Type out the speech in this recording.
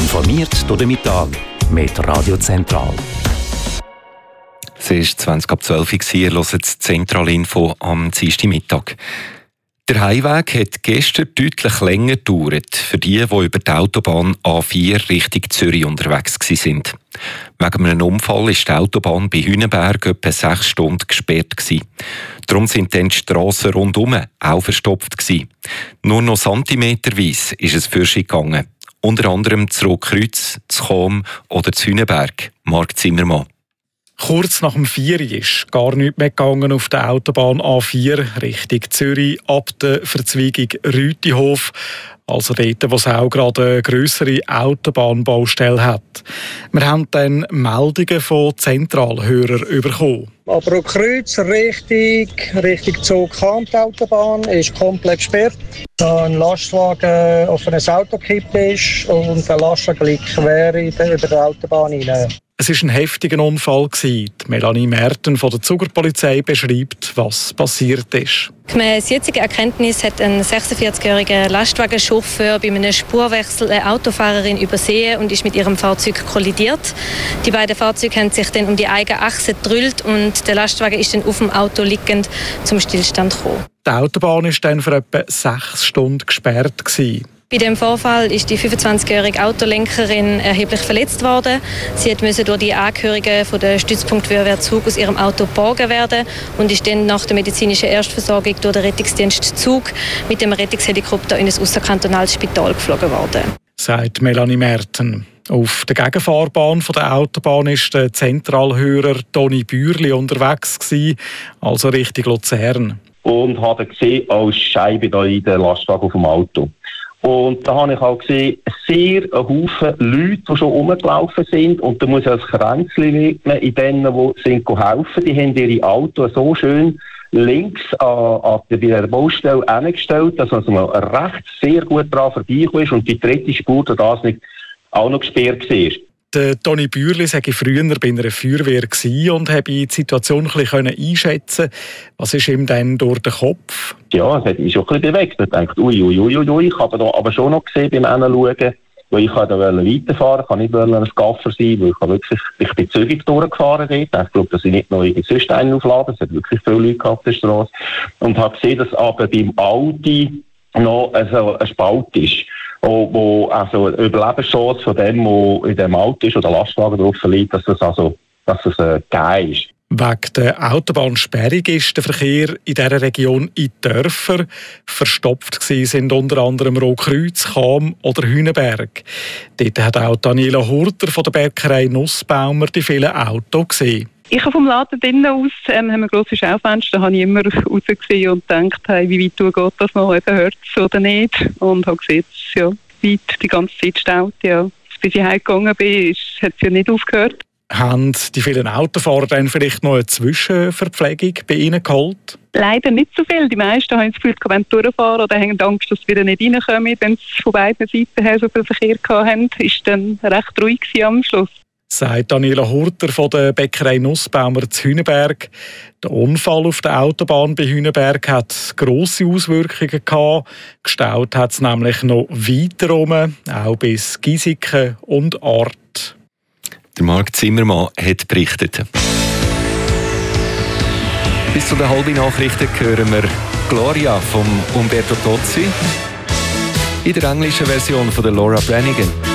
Informiert durch den Mittag mit Radio Zentral. Es war 11:20 Uhr, ihr hört das Zentralinfo am Dienstagmittag. Der Heimweg hat gestern deutlich länger gedauert für die über die Autobahn A4 Richtung Zürich unterwegs waren. Wegen einem Unfall war die Autobahn bei Hünenberg etwa 6 Stunden gesperrt. Darum sind dann die Strassen rundherum auch verstopft. Nur noch zentimeterweise ist es für sich gegangen. Unter anderem zu Rotkreuz, zu Cham oder zu Hünenberg. Marc Zimmermann. Kurz nach dem 4 Uhr ist gar nichts mehr gegangen auf der Autobahn A4 Richtung Zürich ab der Verzweigung Rütihof. Also dort, wo es auch gerade eine grössere Autobahnbaustelle hat. Wir haben dann Meldungen von Zentralhörern bekommen. Aber Rotkreuz Richtung Zug-Kant-Autobahn ist komplett gesperrt. Da ein Lastwagen auf ein Auto gekippt ist und der Lastwagen liegt quer über die Autobahn hinein. Es war ein heftiger Unfall. Melanie Merten von der Zugerpolizei beschreibt, was passiert ist. Gemäss jetziger Erkenntnis hat ein 46-jähriger Lastwagenchauffeur bei einem Spurwechsel eine Autofahrerin übersehen und ist mit ihrem Fahrzeug kollidiert. Die beiden Fahrzeuge haben sich dann um die eigene Achse gedrüllt und der Lastwagen ist dann auf dem Auto liegend zum Stillstand gekommen. Die Autobahn war dann für etwa 6 Stunden gesperrt. Bei dem Vorfall ist die 25-jährige Autolenkerin erheblich verletzt worden. Sie musste durch die Angehörigen von der Stützpunkt Zug aus ihrem Auto geborgen werden und ist dann nach der medizinischen Erstversorgung durch den Rettungsdienst Zug mit dem Rettungshelikopter in ein ausserkantonales Spital geflogen worden. Sagt Melanie Merten. Auf der Gegenfahrbahn der Autobahn war der Zentralhörer Toni Bürli unterwegs, also Richtung Luzern. Und habe gesehen, als Scheibe da in der Lastwagen auf dem Auto. Und da habe ich auch gesehen, sehr ein Haufen Leute, die schon rumgelaufen sind. Und da muss ein Kränzchen widmen in denen, die sind helfen. Die haben ihre Autos so schön links an der Baustelle hingestellt, dass man rechts sehr gut dran vorbeigekommen ist und die dritte Spur, da das nicht auch noch gesperrt war. Der Toni Bürli sei früher bei einer Feuerwehr und habe die Situation ein bisschen einschätzen. Was ist ihm dann durch den Kopf? Ja, es hat mich schon ein bisschen bewegt. Ich dachte, ui. Ich habe da aber schon noch gesehen beim Hinschauen, weil ich da weiterfahren wollte. Ich kann nicht ein Gaffer sein, weil ich bin zügig durchgefahren dort. Ich glaube, dass ich nicht noch sonst einen aufladen. Es hat wirklich viele Leute gehabt auf der Straße. Und habe gesehen, dass aber beim Audi noch ein Spalt ist. Wo also eine Überlebenschance von dem, der in dem Auto ist oder Lastwagen drauf liegt, dass es gegeben ist. Wegen der Autobahnsperrung ist der Verkehr in dieser Region in Dörfern verstopft gewesen, sind unter anderem Rotkreuz, Cham oder Hünenberg. Dort hat auch Daniela Hurter von der Bäckerei Nussbaumer die vielen Autos gesehen. Ich habe vom Laden drinnen aus, haben wir grosse Schaufenster, da habe ich immer rausgesehen und gedacht, hey, wie weit geht das noch, hört es oder nicht. Und habe gesehen, dass es weit die ganze Zeit staut. Ja. Bis ich heimgegangen bin, hat es ja nicht aufgehört. Haben die vielen Autofahrer dann vielleicht noch eine Zwischenverpflegung bei Ihnen geholt? Leider nicht so viel. Die meisten haben das Gefühl, sie wollen durchfahren oder haben Angst, dass sie wieder nicht reinkommen. Wenn sie von beiden Seiten her so viel Verkehr hatten, war es dann recht ruhig am Schluss. Sagt Daniela Hurter von der Bäckerei Nussbaumer zu Hünenberg. Der Unfall auf der Autobahn bei Hünenberg hat grosse Auswirkungen gehabt. Gestaut hat es nämlich noch weiter rum, auch bis Giesiken und Art. Der Marc Zimmermann hat berichtet. Bis zu den halben Nachrichten hören wir Gloria von Umberto Tozzi in der englischen Version von der Laura Branigan.